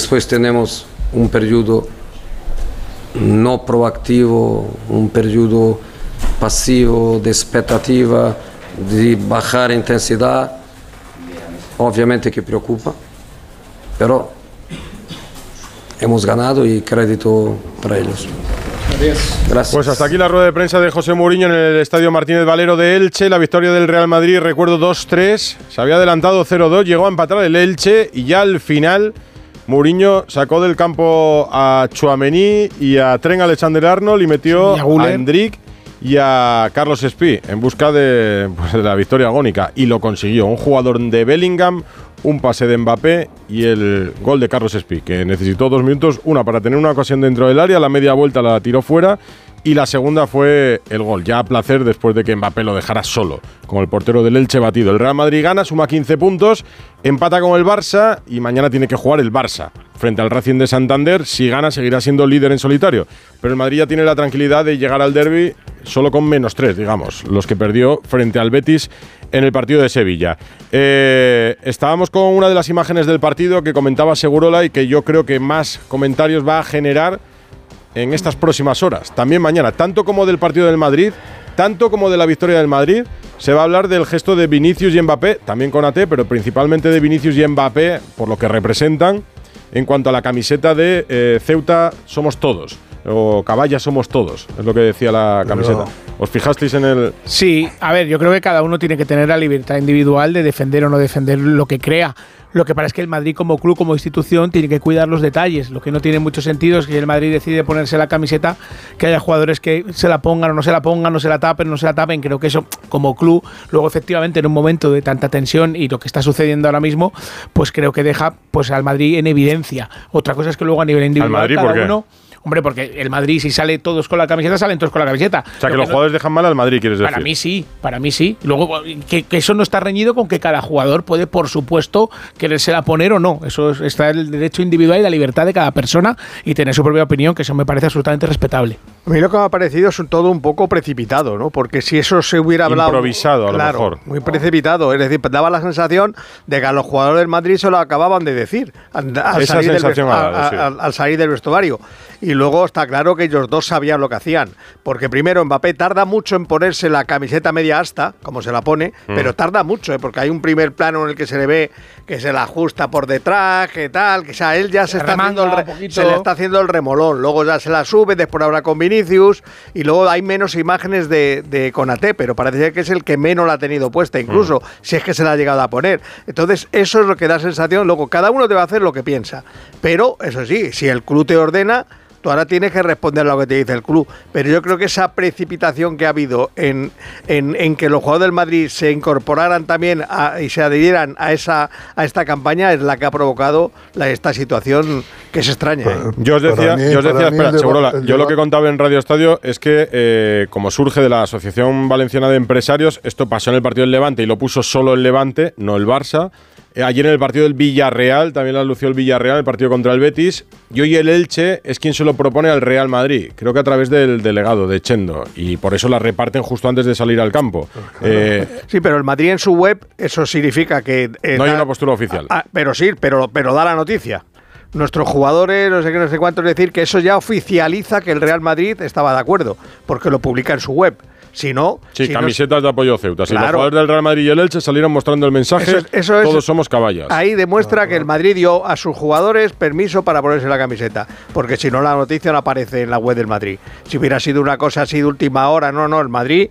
Después tenemos un periodo no proactivo, un periodo pasivo de expectativa, de bajar intensidad, obviamente que preocupa, pero hemos ganado y crédito para ellos. Gracias. Pues hasta aquí la rueda de prensa de José Mourinho en el Estadio Martínez Valero de Elche. La victoria del Real Madrid, recuerdo 2-3, se había adelantado 0-2, llegó a empatar el Elche y ya al final Mourinho sacó del campo a Tchouaméni y a Trent Alexander-Arnold y metió a Endrick y a Carlos Espí en busca de la victoria agónica, y lo consiguió. Un jugador de Bellingham, un pase de Mbappé y el gol de Carlos Espí, que necesitó 2 minutos, una para tener una ocasión dentro del área, la media vuelta la tiró fuera y la segunda fue el gol, ya a placer después de que Mbappé lo dejara solo, con el portero del Elche batido. El Real Madrid gana, suma 15 puntos, empata con el Barça y mañana tiene que jugar el Barça frente al Racing de Santander. Si gana seguirá siendo líder en solitario, pero el Madrid ya tiene la tranquilidad de llegar al derbi solo con -3, digamos, los que perdió frente al Betis en el partido de Sevilla. Estábamos con una de las imágenes del partido que comentaba Segurola y que yo creo que más comentarios va a generar en estas próximas horas, también mañana, tanto como del partido del Madrid, tanto como de la victoria del Madrid. Se va a hablar del gesto de Vinicius y Mbappé, también con AT, pero principalmente de Vinicius y Mbappé, por lo que representan en cuanto a la camiseta de Ceuta somos todos, o Caballa somos todos, es lo que decía la camiseta. ¿Os fijasteis en el...? Sí, a ver, yo creo que cada uno tiene que tener la libertad individual de defender o no defender lo que crea. Lo que pasa es que el Madrid como club, como institución, tiene que cuidar los detalles. Lo que no tiene mucho sentido es que el Madrid decide ponerse la camiseta, que haya jugadores que se la pongan o no se la pongan, no se la tapen, no se la tapen. Creo que eso, como club, luego efectivamente en un momento de tanta tensión y lo que está sucediendo ahora mismo, pues creo que deja pues al Madrid en evidencia. Otra cosa es que luego a nivel individual ¿Al Madrid cada por qué? uno... Hombre, porque el Madrid, si sale todos con la camiseta, salen todos con la camiseta. O sea, que los jugadores dejan mal al Madrid, ¿quieres decir? Para mí sí. Luego, que eso no está reñido con que cada jugador puede, por supuesto, querérsela poner o no. Eso está el derecho individual y la libertad de cada persona y tener su propia opinión, que eso me parece absolutamente respetable. A mí lo que me ha parecido es todo un poco precipitado, ¿no? Porque si eso se hubiera hablado... Improvisado, a lo mejor. Muy precipitado. Es decir, daba la sensación de que a los jugadores del Madrid se lo acababan de decir al salir del vestuario. Y luego está claro que ellos dos sabían lo que hacían. Porque primero Mbappé tarda mucho en ponerse la camiseta media asta, como se la pone, pero tarda mucho, porque hay un primer plano en el que se le ve que se la ajusta por detrás, que tal, que o sea, él ya se le está haciendo el remolón. Luego ya se la sube, después habla con Vinicius, y luego hay menos imágenes de Konaté, pero parece ser que es el que menos la ha tenido puesta, incluso, si es que se la ha llegado a poner. Entonces, eso es lo que da sensación. Luego, cada uno debe hacer lo que piensa. Pero, eso sí, si el club te ordena, tú ahora tienes que responder a lo que te dice el club. Pero yo creo que esa precipitación que ha habido en que los jugadores del Madrid se incorporaran también y se adhirieran a esta campaña es la que ha provocado esta situación que es extraña. Yo os decía, espera, Segurola, yo lo que contaba en Radio Estadio es que como surge de la Asociación Valenciana de Empresarios, esto pasó en el partido del Levante y lo puso solo el Levante, no el Barça. Ayer en el partido del Villarreal, también la lució el Villarreal, el partido contra el Betis. Y hoy el Elche es quien se lo propone al Real Madrid, creo que a través del delegado de Chendo. Y por eso la reparten justo antes de salir al campo. Sí, pero el Madrid en su web, eso significa que... no hay una postura oficial. Pero sí, pero da la noticia. Nuestros jugadores, no sé qué, no sé cuánto, es decir, que eso ya oficializa que el Real Madrid estaba de acuerdo, porque lo publica en su web. Si no... Sí, camisetas de apoyo Ceuta. Si los jugadores del Real Madrid y el Elche salieron mostrando el mensaje, todos somos caballas. Ahí demuestra que el Madrid dio a sus jugadores permiso para ponerse la camiseta, porque si no la noticia no aparece en la web del Madrid. Si hubiera sido una cosa así de última hora, no, el Madrid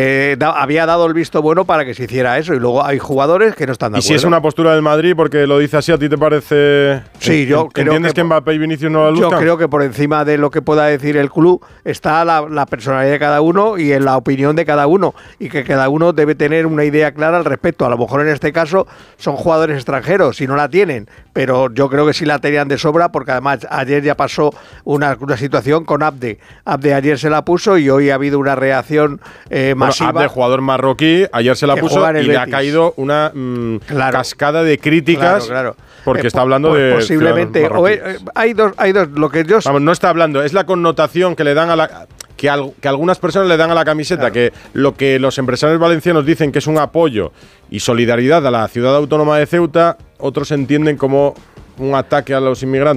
había dado el visto bueno para que se hiciera eso, y luego hay jugadores que no están de acuerdo. Y si es una postura del Madrid, porque lo dice así, ¿a ti te parece...? Sí, yo creo ¿Entiendes que Mbappé y Vinicius no la luchan? Yo creo que por encima de lo que pueda decir el club está la personalidad de cada uno y en la opinión de cada uno, y que cada uno debe tener una idea clara al respecto. A lo mejor en este caso son jugadores extranjeros, si no la tienen, pero yo creo que sí la tenían de sobra, porque además ayer ya pasó una situación con Abde. Abde ayer se la puso y hoy ha habido una reacción masiva. Abde, jugador marroquí, ayer se la puso y le ha caído una cascada de críticas. Claro. Porque está hablando de... Posiblemente. Hay dos, lo que yo... Vamos, no está hablando, es la connotación que le dan a la... Que algunas personas le dan a la camiseta, que lo que los empresarios valencianos dicen que es un apoyo y solidaridad a la ciudad autónoma de Ceuta, otros entienden como un ataque a los inmigrantes.